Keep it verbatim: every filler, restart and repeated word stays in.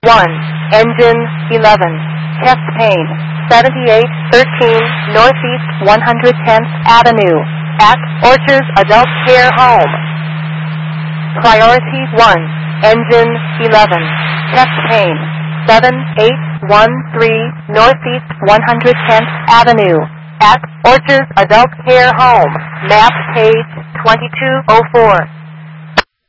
one. Engine eleven. Chest pain. seventy-eight thirteen Northeast one hundred tenth Avenue. At Orchards Adult Care Home. Priority one. Engine eleven. Chest pain. seven eight one three Northeast one hundred tenth Avenue. At Orchards Adult Care Home. Map page twenty-two oh four.